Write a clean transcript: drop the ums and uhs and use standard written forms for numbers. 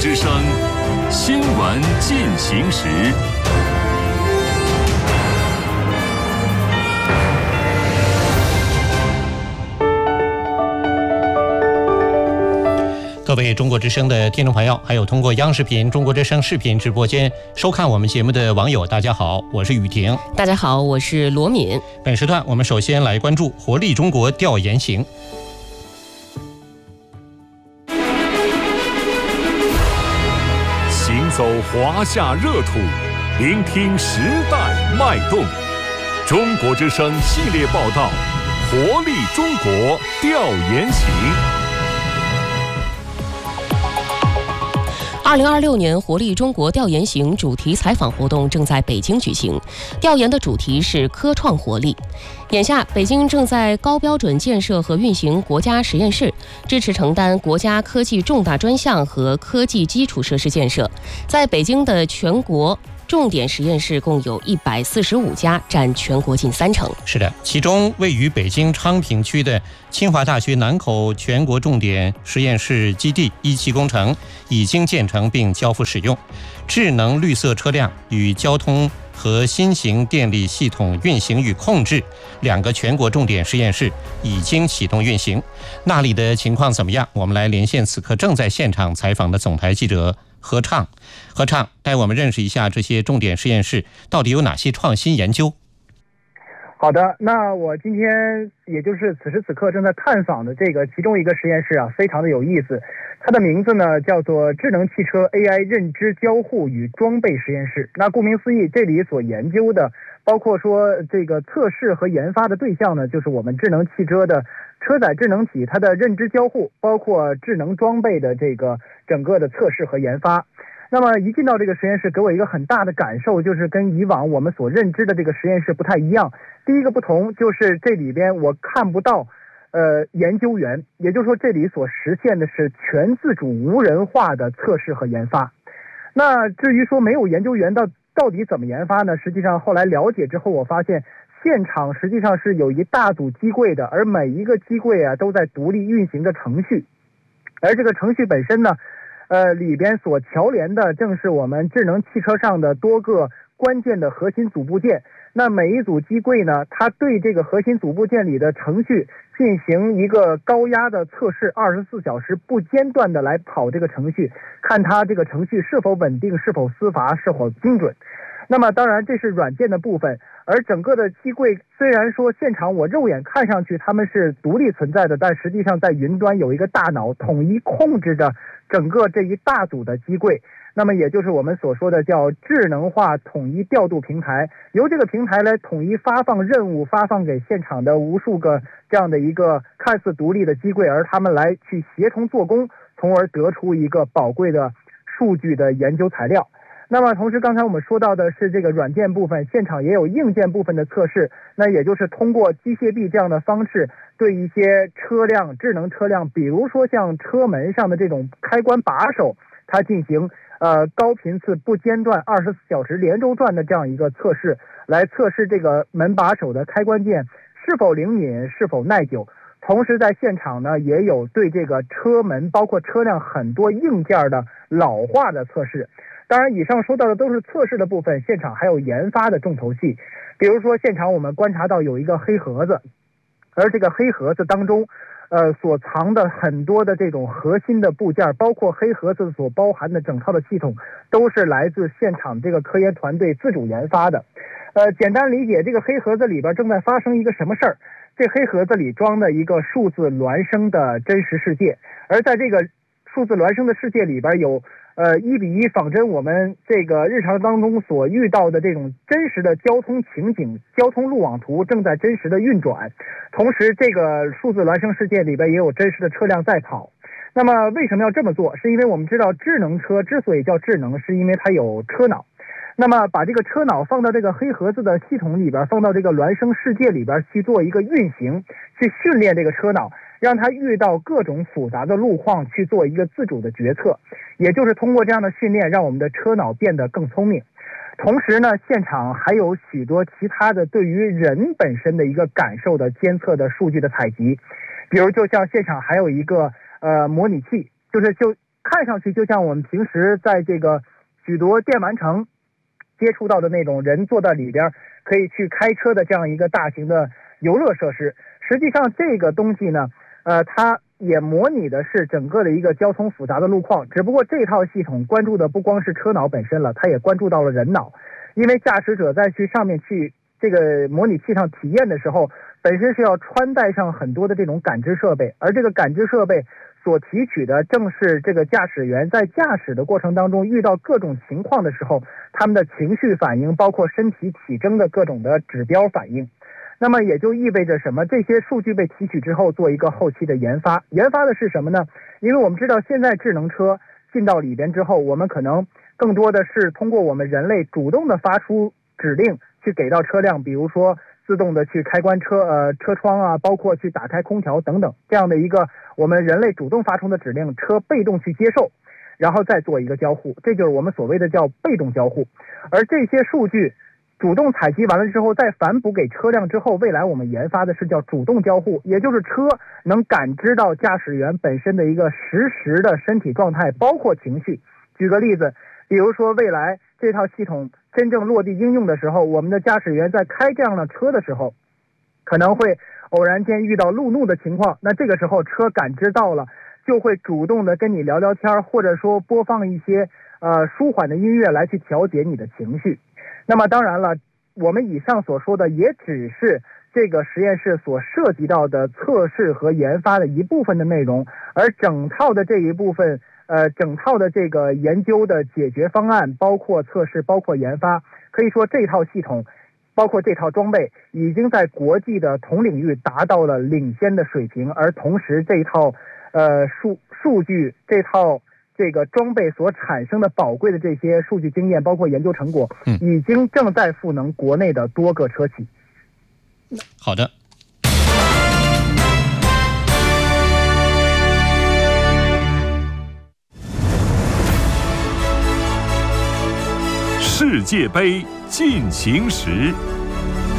之声新闻进行时。 各位中国之声的听众朋友，还有通过央视频中国之声视频直播间收看我们节目的网友，大家好，我是雨婷。 大家好，我是罗敏。 本时段我们首先来关注活力中国调研行。 行走华夏热土，聆听时代脉动。中国之声系列报道，活力中国调研行。 2026年活力中国调研行主题采访活动正在北京举行，调研的主题是科创活力。眼下，北京正在高标准建设和运行国家实验室，支持承担国家科技重大专项和科技基础设施建设。在北京的全国重点实验室共有145家，占全国近30%。 是的，其中位于北京昌平区的清华大学南口全国重点实验室基地1期工程已经建成并交付使用，智能绿色车辆与交通和新型电力系统运行与控制2个全国重点实验室已经启动运行。那里的情况怎么样？我们来连线此刻正在现场采访的总台记者何畅。何畅，带我们认识一下这些重点实验室到底有哪些创新研究。 好的，那我今天也就是此时此刻正在探访的这个其中一个实验室啊，非常的有意思。它的名字呢叫做智能汽车 AI 认知交互与装备实验室。那顾名思义，这里所研究的包括说这个测试和研发的对象呢，就是我们智能汽车的车载智能体它的认知交互，包括智能装备的这个整个的测试和研发。那么一进到这个实验室，给我一个很大的感受，就是跟以往我们所认知的这个实验室不太一样。第一个不同就是这里边我看不到研究员，也就是说这里所实现的是全自主无人化的测试和研发。那至于说没有研究员到底怎么研发呢？实际上后来了解之后，我发现现场实际上是有一大组机柜的，而每一个机柜啊都在独立运行着程序，而这个程序本身呢里边所桥连的正是我们智能汽车上的多个关键的核心组部件。那每一组机柜呢，它对这个核心组部件里的程序进行一个高压的测试，24小时不间断的来跑这个程序，看它这个程序是否稳定，是否司法，是否精准。那么当然这是软件的部分，而整个的机柜虽然说现场我肉眼看上去它们是独立存在的，但实际上在云端有一个大脑统一控制着整个这一大组的机柜。那么也就是我们所说的叫智能化统一调度平台，由这个平台来统一发放任务，发放给现场的无数个这样的一个看似独立的机柜，而他们来去协同做工，从而得出一个宝贵的数据的研究材料。那么同时刚才我们说到的是这个软件部分，现场也有硬件部分的测试，那也就是通过机械臂这样的方式，对一些车辆智能车辆，比如说像车门上的这种开关把手，它进行高频次不间断24小时连轴转的这样一个测试，来测试这个门把手的开关键是否灵敏，是否耐久。同时在现场呢也有对这个车门包括车辆很多硬件的老化的测试。当然以上说到的都是测试的部分，现场还有研发的重头戏。比如说现场我们观察到有一个黑盒子，而这个黑盒子当中所藏的很多的这种核心的部件，包括黑盒子所包含的整套的系统，都是来自现场这个科研团队自主研发的。简单理解，这个黑盒子里边正在发生一个什么事儿？这黑盒子里装的一个数字孪生的真实世界，而在这个数字孪生的世界里边有1:1仿真我们这个日常当中所遇到的这种真实的交通情景，交通路网图正在真实的运转，同时这个数字孪生世界里边也有真实的车辆在跑。那么为什么要这么做？是因为我们知道智能车之所以叫智能，是因为它有车脑。那么把这个车脑放到这个黑盒子的系统里边，放到这个孪生世界里边去做一个运行，去训练这个车脑，让它遇到各种复杂的路况去做一个自主的决策。也就是通过这样的训练，让我们的车脑变得更聪明。同时呢，现场还有许多其他的对于人本身的一个感受的监测的数据的采集，比如就像现场还有一个模拟器，就看上去就像我们平时在这个许多电玩城接触到的那种人坐在里边可以去开车的这样一个大型的游乐设施。实际上这个东西呢，它也模拟的是整个的一个交通复杂的路况，只不过这套系统关注的不光是车脑本身了，它也关注到了人脑。因为驾驶者在去上面去这个模拟器上体验的时候，本身是要穿戴上很多的这种感知设备，而这个感知设备所提取的正是这个驾驶员在驾驶的过程当中遇到各种情况的时候，他们的情绪反应，包括身体体征的各种的指标反应。那么也就意味着什么？这些数据被提取之后做一个后期的研发，研发的是什么呢？因为我们知道现在智能车进到里边之后，我们可能更多的是通过我们人类主动的发出指令去给到车辆，比如说自动的去开关车窗啊，包括去打开空调等等，这样的一个我们人类主动发出的指令，车被动去接受，然后再做一个交互，这就是我们所谓的叫被动交互。而这些数据主动采集完了之后，再反哺给车辆之后，未来我们研发的是叫主动交互，也就是车能感知到驾驶员本身的一个实时的身体状态，包括情绪。举个例子，比如说未来这套系统真正落地应用的时候，我们的驾驶员在开这样的车的时候，可能会偶然间遇到路怒的情况，那这个时候车感知到了，就会主动的跟你聊聊天，或者说播放一些舒缓的音乐来去调节你的情绪。那么当然了，我们以上所说的也只是这个实验室所涉及到的测试和研发的一部分的内容，而整套的这一部分整套的这个研究的解决方案，包括测试，包括研发，可以说这套系统包括这套装备已经在国际的同领域达到了领先的水平，而同时这套数据，这套这个装备所产生的宝贵的这些数据经验，包括研究成果，已经正在赋能国内的多个车企。 好的。 世界杯进行时。